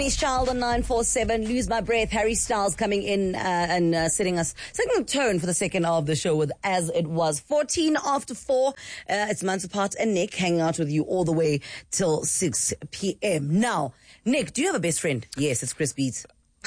Child on 947, Lose My Breath. Harry Styles coming in and setting the tone for the second hour of the show with As It Was. 14 after 4. It's Months Apart and Nick hanging out with you all the way till 6 p.m. Now, Nick, do you have a best friend? Yes, it's Chris Beats.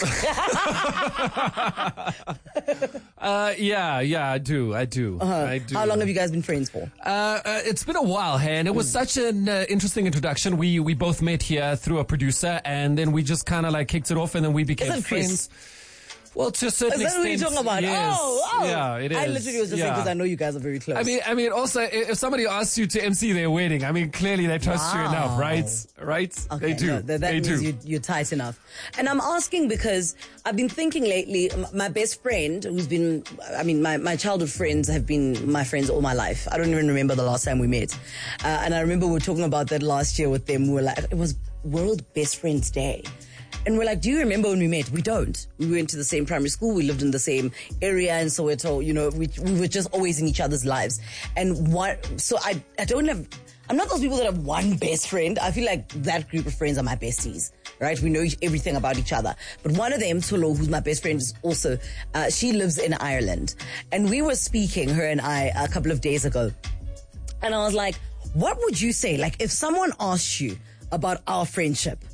Yeah, I do. I do. How long have you guys been friends for? It's been a while, and it was such an interesting introduction. We both met here through a producer, and then we just kind of like kicked it off, and then we became friends. Well, to a certain extent. Is that what you're talking about? Yes. Oh. Yeah, it is. I literally was just saying because I know you guys are very close. I mean, also, if somebody asks you to MC their wedding, I mean, clearly they trust you enough, right? Right? Okay, they do. No, that means you're tight enough. And I'm asking because I've been thinking lately, my best friend, who's been, my childhood friends have been my friends all my life. I don't even remember the last time we met. And I remember we were talking about that last year with them. We were like, it was World Best Friends Day. And we're like, do you remember when we met? We don't. We went to the same primary school. We lived in the same area in Soweto. You know, we were just always in each other's lives. And I'm not those people that have one best friend. I feel like that group of friends are my besties, right? We know everything about each other. But one of them, Tolo, who's my best friend, is also, she lives in Ireland. And we were speaking, her and I, a couple of days ago. And I was like, what would you say? Like, if someone asked you about our friendship,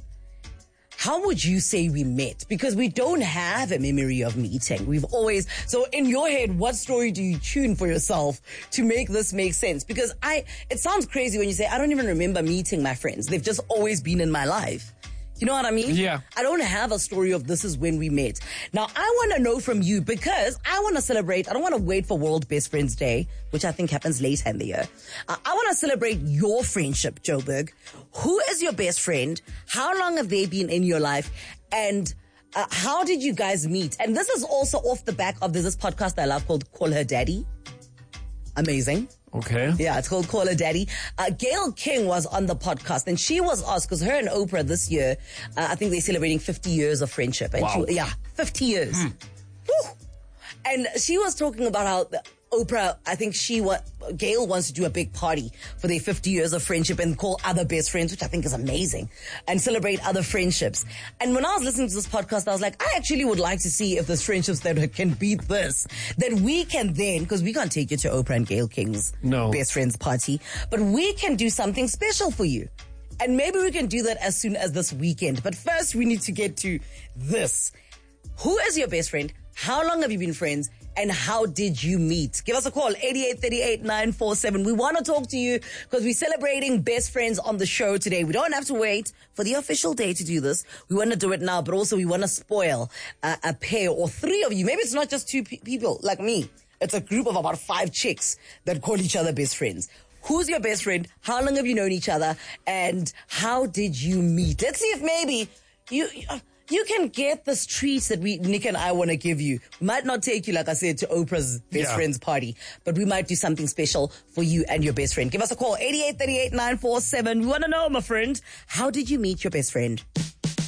how would you say we met? Because we don't have a memory of meeting. So in your head, what story do you tune for yourself to make this make sense? Because it sounds crazy when you say, I don't even remember meeting my friends. They've just always been in my life. You know what I mean? Yeah. I don't have a story of this is when we met. Now, I want to know from you because I want to celebrate. I don't want to wait for World Best Friends Day, which I think happens later in the year. I want to celebrate your friendship, Joburg. Who is your best friend? How long have they been in your life? And how did you guys meet? And this is also off the back of this podcast I love called Call Her Daddy. Amazing. Okay. Yeah, it's called Call Her Daddy. Gayle King was on the podcast and she was asked, because her and Oprah this year, I think they're celebrating 50 years of friendship. And wow. 50 years. Woo. And she was talking about how Oprah, I think Gayle wants to do a big party for their 50 years of friendship and call other best friends, which I think is amazing, and celebrate other friendships. And when I was listening to this podcast, I was like, I actually would like to see if there's friendships that can beat this, that we can then, because we can't take you to Oprah and Gayle King's best friends party, but we can do something special for you. And maybe we can do that as soon as this weekend. But first, we need to get to this. Who is your best friend? How long have you been friends? And how did you meet? Give us a call, 8838-947. We want to talk to you because we're celebrating best friends on the show today. We don't have to wait for the official day to do this. We want to do it now, but also we want to spoil a pair or three of you. Maybe it's not just two people like me. It's a group of about 5 chicks that call each other best friends. Who's your best friend? How long have you known each other? And how did you meet? Let's see if maybe you can get this treat that Nick and I want to give you. We might not take you, like I said, to Oprah's best friend's party, but we might do something special for you and your best friend. Give us a call, 8838-947. We want to know, my friend, how did you meet your best friend?